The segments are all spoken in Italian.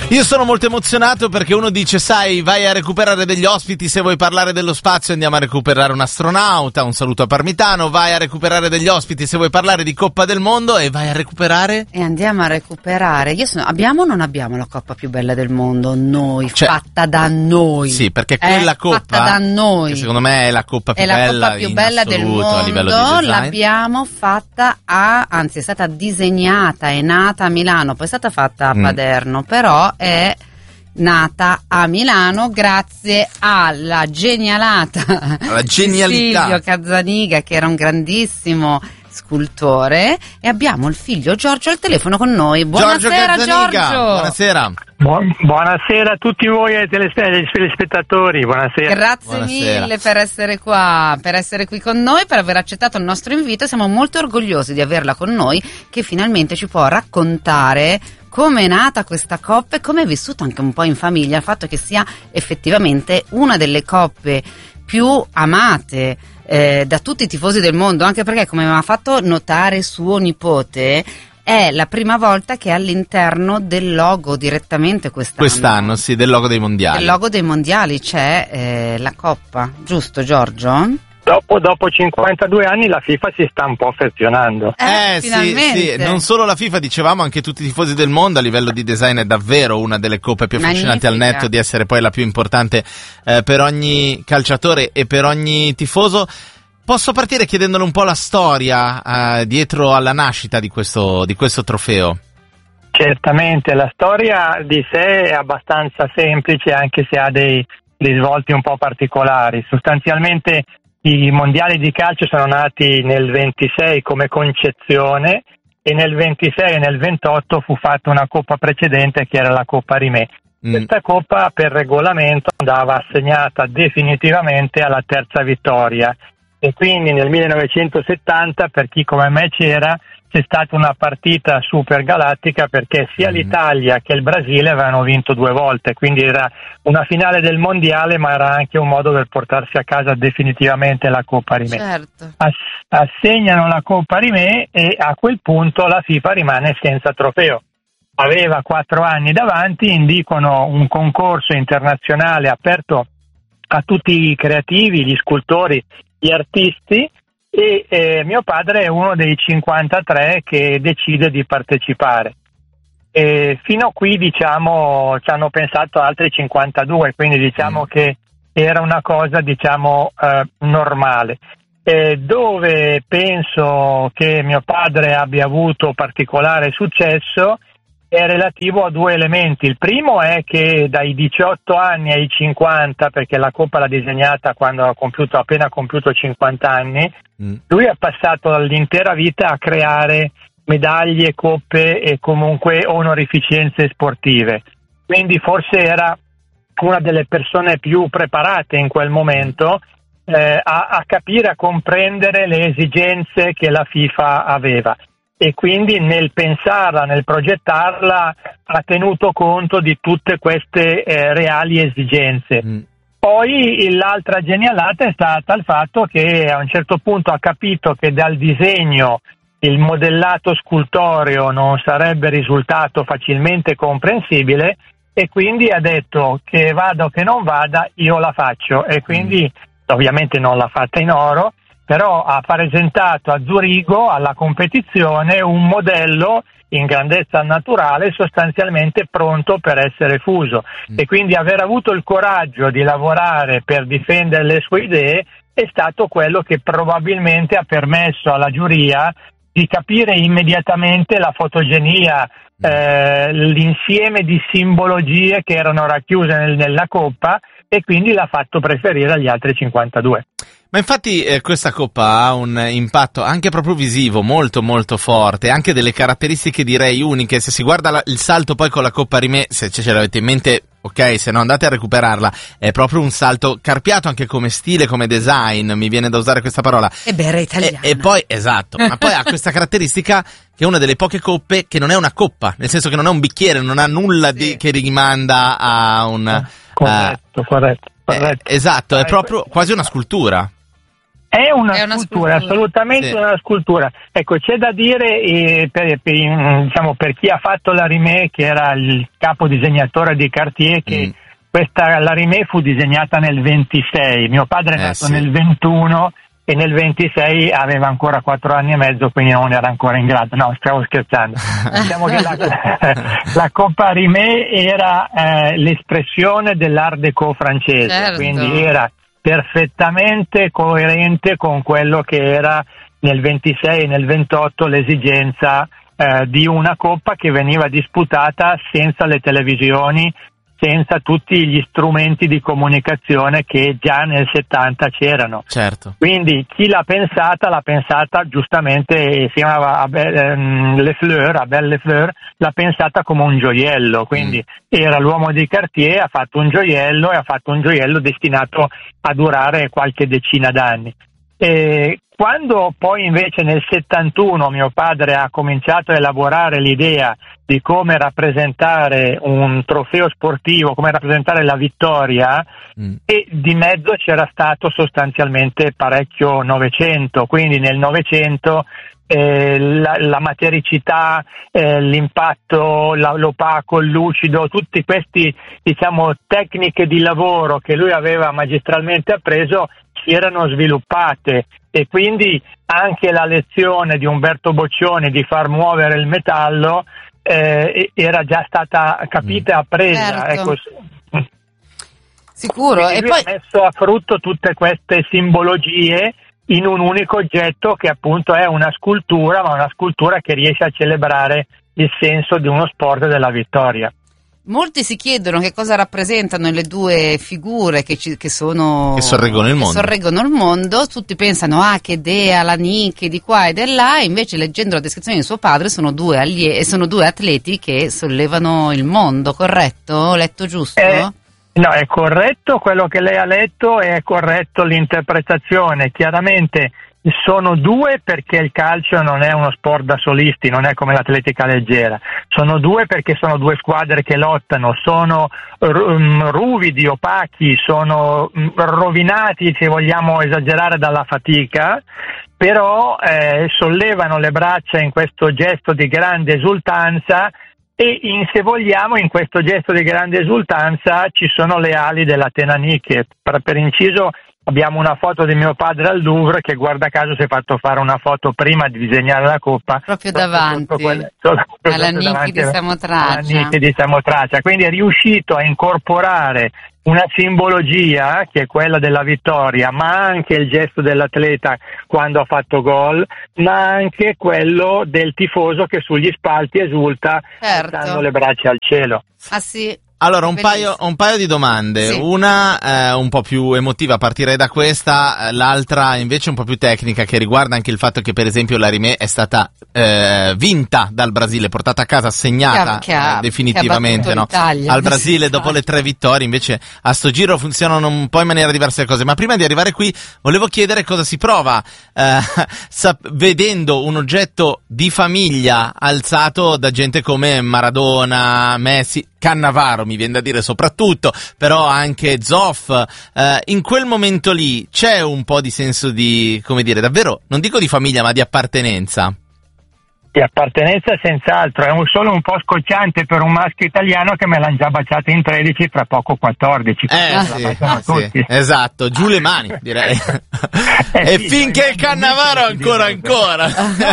Io sono molto emozionato perché uno dice, sai, vai a recuperare degli ospiti, se vuoi parlare dello spazio andiamo a recuperare un astronauta, un saluto a Parmitano, vai a recuperare degli ospiti se vuoi parlare di Coppa del Mondo e vai a recuperare... E andiamo a recuperare, abbiamo o non abbiamo la Coppa più bella del mondo? Noi, cioè, fatta da noi. Sì, perché quella Coppa, fatta da noi, che secondo me è la Coppa più bella, bella, più bella del mondo, a livello di design. L'abbiamo fatta anzi è stata disegnata, è nata a Milano, poi è stata fatta a Paderno, però è nata a Milano grazie alla genialità di Silvio Cazzaniga, che era un grandissimo scultore, e abbiamo il figlio Giorgio al telefono con noi. Buonasera Giorgio. Buonasera. Buonasera a tutti voi e ai telespettatori, buonasera. Grazie mille per essere qua, per essere qui con noi, per aver accettato il nostro invito. Siamo molto orgogliosi di averla con noi, che finalmente ci può raccontare come è nata questa Coppa e come è vissuta anche un po' in famiglia il fatto che sia effettivamente una delle coppe più amate da tutti i tifosi del mondo, anche perché, come mi ha fatto notare suo nipote, è la prima volta che all'interno del logo direttamente quest'anno sì, del logo dei mondiali. Del logo dei mondiali c'è la Coppa, giusto Giorgio? Dopo 52 anni la FIFA si sta un po' affezionando. Sì, non solo la FIFA, dicevamo anche tutti i tifosi del mondo. A livello di design è davvero una delle coppe più affascinanti, al netto di essere poi la più importante per ogni calciatore e per ogni tifoso. Posso partire chiedendole un po' la storia dietro alla nascita di questo trofeo? Certamente, la storia di sé è abbastanza semplice, anche se ha dei risvolti un po' particolari. Sostanzialmente i mondiali di calcio sono nati nel 26 come concezione e nel 26 e nel 28 fu fatta una coppa precedente che era la Coppa Rimè. Questa coppa per regolamento andava assegnata definitivamente alla terza vittoria e quindi nel 1970, per chi come me c'è stata una partita super galattica perché sia l'Italia che il Brasile avevano vinto 2 volte, quindi era una finale del mondiale, ma era anche un modo per portarsi a casa definitivamente la Coppa Rimè. Certo. Assegnano la Coppa Rimè e a quel punto la FIFA rimane senza trofeo. Aveva 4 anni davanti, indicano un concorso internazionale aperto a tutti i creativi, gli scultori, gli artisti, e mio padre è uno dei 53 che decide di partecipare. E fino a qui, diciamo, ci hanno pensato altri 52, quindi diciamo che era una cosa, diciamo, normale. Dove penso che mio padre abbia avuto particolare successo è relativo a 2 elementi. Il primo è che dai 18 anni ai 50, perché la Coppa l'ha disegnata quando ha appena compiuto 50 anni, lui ha passato l'intera vita a creare medaglie, coppe e comunque onorificenze sportive. Quindi forse era una delle persone più preparate in quel momento a capire, a comprendere le esigenze che la FIFA aveva. E quindi nel pensarla, nel progettarla, ha tenuto conto di tutte queste reali esigenze. Poi l'altra genialata è stata il fatto che a un certo punto ha capito che dal disegno il modellato scultoreo non sarebbe risultato facilmente comprensibile e quindi ha detto che vada o che non vada, io la faccio. E quindi ovviamente non l'ha fatta in oro, però ha presentato a Zurigo alla competizione un modello in grandezza naturale sostanzialmente pronto per essere fuso e quindi aver avuto il coraggio di lavorare per difendere le sue idee è stato quello che probabilmente ha permesso alla giuria di capire immediatamente la fotogenia, l'insieme di simbologie che erano racchiuse nella coppa e quindi l'ha fatto preferire agli altri 52. Ma infatti questa Coppa ha un impatto anche proprio visivo molto molto forte, anche delle caratteristiche direi uniche. Se si guarda il salto poi con la Coppa Rimè, se ce l'avete in mente, ok, se no andate a recuperarla, è proprio un salto carpiato anche come stile, come design, mi viene da usare questa parola. E beh, era italiana. E poi, esatto, ma poi ha questa caratteristica che è una delle poche coppe che non è una coppa, nel senso che non è un bicchiere, non ha nulla che rimanda a un... Corretto. Esatto, è proprio quasi una scultura. È una scultura, assolutamente una scultura. Ecco, c'è da dire per chi ha fatto l'Arimé, che era il capo disegnatore di Cartier, che l'Arimé fu disegnata nel 26, mio padre è nato nel 21 e nel 26 aveva ancora 4 anni e mezzo, quindi non era ancora in grado. No, stavo scherzando. Diciamo che la Coppa Arimé era l'espressione dell'Art Déco francese, certo. Quindi era perfettamente coerente con quello che era nel 26 e nel 28 l'esigenza di una coppa che veniva disputata senza le televisioni, senza tutti gli strumenti di comunicazione che già nel 70 c'erano. Certo. Quindi chi l'ha pensata giustamente, si chiamava Abel Lefleur, l'ha pensata come un gioiello, quindi era l'uomo di Cartier, ha fatto un gioiello e ha fatto un gioiello destinato a durare qualche decina d'anni. E quando poi invece nel 71 mio padre ha cominciato a elaborare l'idea di come rappresentare un trofeo sportivo, come rappresentare la vittoria, e di mezzo c'era stato sostanzialmente parecchio Novecento, quindi nel Novecento la matericità, l'impatto, l'opaco, il lucido, tutti questi tecniche di lavoro che lui aveva magistralmente appreso si erano sviluppate, e quindi anche la lezione di Umberto Boccioni di far muovere il metallo era già stata capita e appresa. Certo. Ecco. Sicuro. E poi ha messo a frutto tutte queste simbologie in un unico oggetto che appunto è una scultura, ma una scultura che riesce a celebrare il senso di uno sport e della vittoria. Molti si chiedono che cosa rappresentano le due figure che sorreggono il mondo. Tutti pensano che Dea, la Nike, di qua e di là, invece leggendo la descrizione di suo padre sono due atleti che sollevano il mondo, corretto? Ho letto giusto? No, è corretto quello che lei ha letto e è corretto l'interpretazione. Chiaramente sono due perché il calcio non è uno sport da solisti, non è come l'atletica leggera. Sono due perché sono due squadre che lottano, sono ruvidi, opachi, sono rovinati, se vogliamo esagerare, dalla fatica, però sollevano le braccia in questo gesto di grande esultanza. E se vogliamo, in questo gesto di grande esultanza ci sono le ali dell'Athena Nike. Per inciso, abbiamo una foto di mio padre al Louvre che, guarda caso, si è fatto fare una foto prima di disegnare la coppa proprio davanti alla Nike di Samotracia. Quindi è riuscito a incorporare una simbologia che è quella della vittoria, ma anche il gesto dell'atleta quando ha fatto gol, ma anche quello del tifoso che sugli spalti esulta, alzando le braccia al cielo. Ah sì. Allora, un paio di domande, sì. Una un po' più emotiva, partirei da questa, l'altra invece un po' più tecnica, che riguarda anche il fatto che per esempio l'Arimé è stata vinta dal Brasile, portata a casa, assegnata definitivamente al Brasile dopo le 3 vittorie. Invece a sto giro funzionano un po' in maniera diversa le cose, ma prima di arrivare qui volevo chiedere cosa si prova vedendo un oggetto di famiglia alzato da gente come Maradona, Messi, Cannavaro mi viene da dire soprattutto, però anche Zoff. In quel momento lì c'è un po' di senso di, come dire, davvero, non dico di famiglia, ma di appartenenza. Di appartenenza senz'altro, è solo un po' scocciante per un maschio italiano che me l'hanno già baciata in 13, fra poco 14. Sì, esatto, giù le mani, direi. E sì, finché il Cannavaro ancora.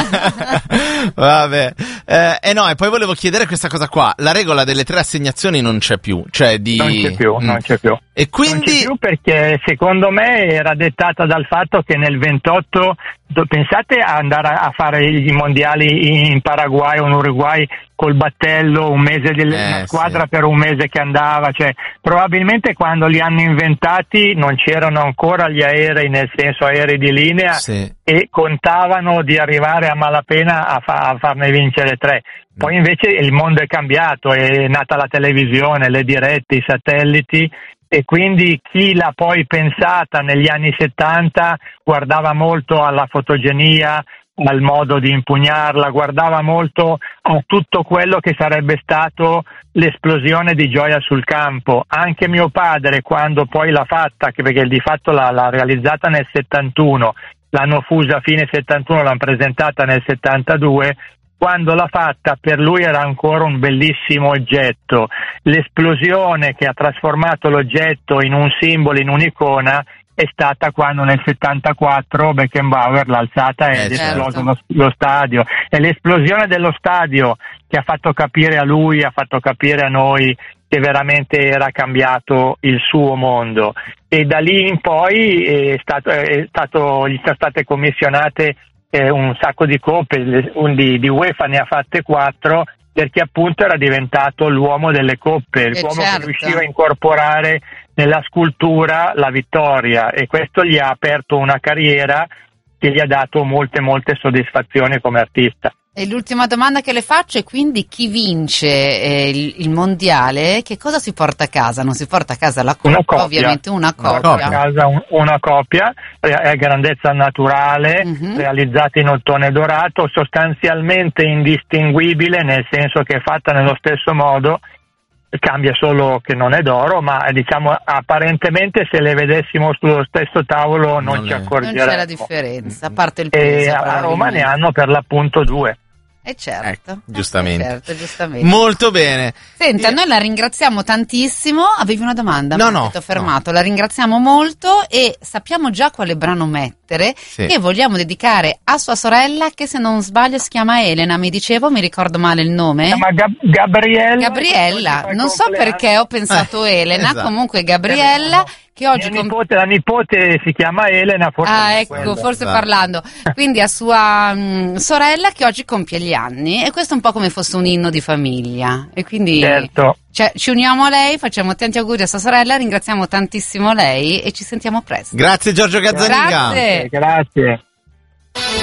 Vabbè. E poi volevo chiedere questa cosa qua, la regola delle 3 assegnazioni non c'è più, cioè non c'è più. E quindi non c'è più perché secondo me era dettata dal fatto che nel 28 pensate a andare a fare i mondiali in Paraguay o in Uruguay col battello, un mese una squadra per un mese che andava, cioè probabilmente quando li hanno inventati non c'erano ancora gli aerei, nel senso aerei di linea, e contavano di arrivare a malapena a farne vincere 3. Poi invece il mondo è cambiato, è nata la televisione, le dirette, i satelliti, e quindi chi l'ha poi pensata negli anni 70 guardava molto alla fotogenia, al modo di impugnarla, guardava molto a tutto quello che sarebbe stato l'esplosione di gioia sul campo. Anche mio padre, quando poi l'ha fatta, perché di fatto l'ha realizzata nel 71, l'hanno fusa a fine 71, l'hanno presentata nel 72, quando l'ha fatta per lui era ancora un bellissimo oggetto. L'esplosione che ha trasformato l'oggetto in un simbolo, in un'icona, è stata quando nel 74 Beckenbauer l'ha alzata ed è esploso lo stadio. È l'esplosione dello stadio che ha fatto capire a lui, ha fatto capire a noi che veramente era cambiato il suo mondo. E da lì in poi gli sono state commissionate un sacco di coppe, di UEFA ne ha fatte 4, perché appunto era diventato l'uomo delle coppe, l'uomo che riusciva a incorporare nella scultura la vittoria, e questo gli ha aperto una carriera che gli ha dato molte soddisfazioni come artista. E l'ultima domanda che le faccio è quindi: chi vince il mondiale, che cosa si porta a casa? Non si porta a casa la coppa, ovviamente una coppia. Porta a casa una coppia, è grandezza naturale, realizzata in ottone dorato, sostanzialmente indistinguibile, nel senso che è fatta nello stesso modo, cambia solo che non è d'oro, ma diciamo apparentemente se le vedessimo sullo stesso tavolo non ci accorgeremmo. Non c'è la differenza, a parte il peso. E a Roma ne hanno per l'appunto 2. Certo, giustamente. Giustamente. Molto bene. Senta, noi la ringraziamo tantissimo. Avevi una domanda? No, ti ho fermato. La ringraziamo molto e sappiamo già quale brano mettere, che vogliamo dedicare a sua sorella, che se non sbaglio si chiama Elena, mi ricordo male il nome? Si chiama Gabriella, non so perché ho pensato Elena, esatto. Comunque Gabriella, che oggi la nipote si chiama Elena, forse. Forse parlando. Quindi a sua sorella, che oggi compie gli anni, e questo è un po' come fosse un inno di famiglia, e quindi ci uniamo a lei, facciamo tanti auguri a sua sorella, ringraziamo tantissimo lei e ci sentiamo presto. Grazie Giorgio Gazzaniga. Grazie.